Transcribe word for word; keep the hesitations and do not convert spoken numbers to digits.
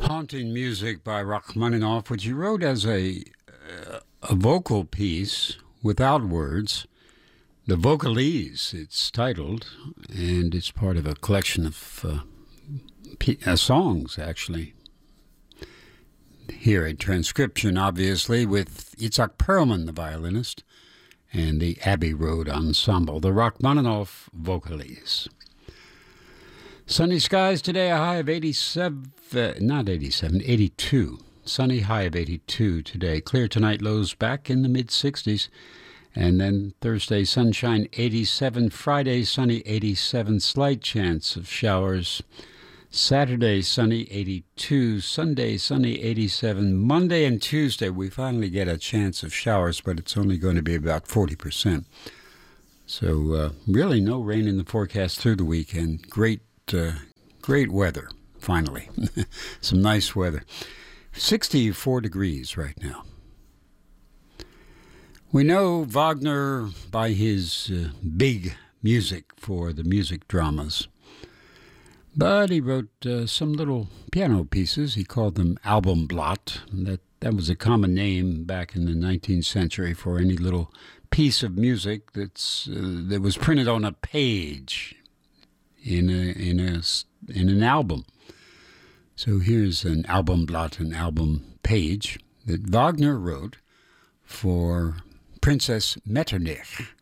Haunting Music by Rachmaninoff, which he wrote as a, uh, a vocal piece without words. The Vocalese, it's titled, and it's part of a collection of uh, p- uh, songs, actually. Here a transcription, obviously, with Itzhak Perlman, the violinist, and the Abbey Road Ensemble, the Rachmaninoff Vocalese. Sunny skies today, a high of eighty-seven, uh, not eighty-seven, eighty-two. Sunny high of eighty-two today. Clear tonight, lows back in the mid-sixties. And then Thursday, sunshine eighty-seven. Friday, sunny eighty-seven. Slight chance of showers. Saturday, sunny eighty-two. Sunday, sunny eighty-seven. Monday and Tuesday, we finally get a chance of showers, but it's only going to be about forty percent. So uh, really no rain in the forecast through the weekend. Great, uh, great weather, finally. Some nice weather. sixty-four degrees right now. We know Wagner by his uh, big music for the music dramas. But he wrote uh, some little piano pieces. He called them Albumblatt. That that was a common name back in the nineteenth century for any little piece of music that's uh, that was printed on a page in a in a in an album. So here's an Albumblatt, an album page that Wagner wrote for Princess Metternich.